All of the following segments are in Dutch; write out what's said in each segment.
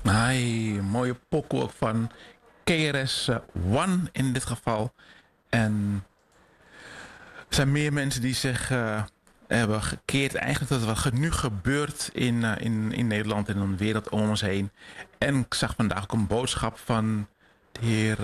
Hai, mooie pokoe ook van KRS One in dit geval. En er zijn meer mensen die zich hebben gekeerd eigenlijk dat wat nu gebeurt in Nederland en in de wereld om ons heen. En ik zag vandaag ook een boodschap van de heer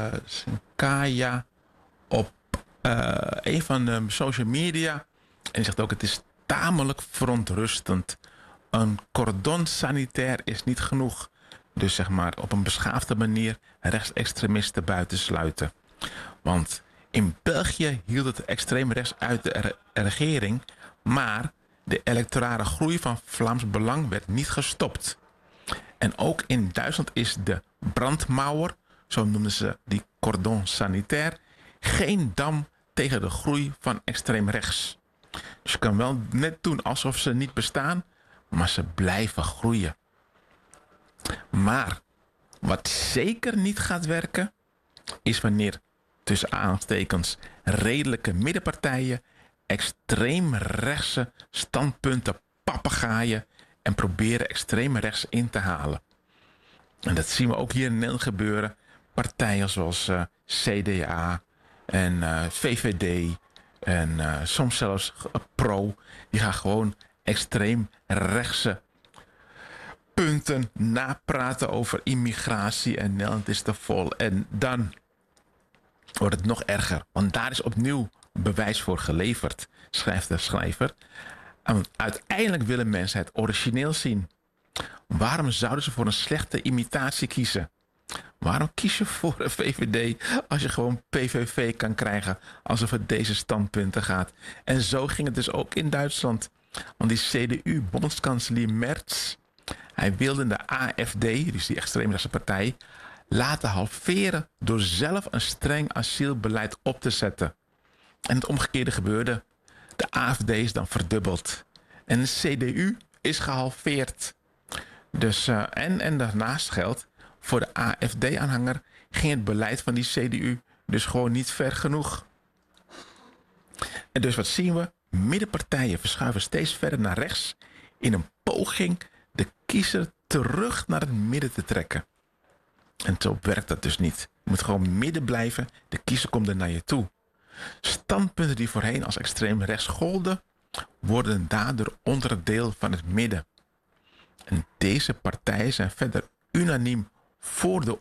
Sinkaya op een van de social media. En hij zegt ook het is tamelijk verontrustend. Een cordon sanitair is niet genoeg. Dus zeg maar op een beschaafde manier rechtsextremisten buitensluiten. Want in België hield het extreem rechts uit de regering, maar de electorale groei van Vlaams Belang werd niet gestopt. En ook in Duitsland is de brandmauer, zo noemden ze die cordon sanitair, geen dam tegen de groei van extreem rechts. Dus je kan wel net doen alsof ze niet bestaan, maar ze blijven groeien. Maar wat zeker niet gaat werken, is wanneer tussen aanstekens redelijke middenpartijen extreemrechtse standpunten papegaaien en proberen extreem rechts in te halen. En dat zien we ook hier in Nederland gebeuren. Partijen zoals CDA en VVD en soms zelfs Pro, die gaan gewoon extreem rechtse punten napraten over immigratie en Nederland is te vol. En dan wordt het nog erger, want daar is opnieuw bewijs voor geleverd, schrijft de schrijver. En uiteindelijk willen mensen het origineel zien. Waarom zouden ze voor een slechte imitatie kiezen? Waarom kies je voor een VVD als je gewoon PVV kan krijgen als het voor deze standpunten gaat? En zo ging het dus ook in Duitsland. Want die CDU-bondskanselier Merz, hij wilde de AfD, dus die extreemrechtse partij, laten halveren door zelf een streng asielbeleid op te zetten. En het omgekeerde gebeurde. De AfD is dan verdubbeld. En de CDU is gehalveerd. Dus, en daarnaast geldt, voor de AfD-aanhanger ging het beleid van die CDU dus gewoon niet ver genoeg. En dus wat zien we? Middenpartijen verschuiven steeds verder naar rechts in een poging de kiezer terug naar het midden te trekken. En zo werkt dat dus niet. Je moet gewoon midden blijven. De kiezer komt er naar je toe. Standpunten die voorheen als extreem rechts golden, worden daardoor onderdeel van het midden. En deze partijen zijn verder unaniem voor de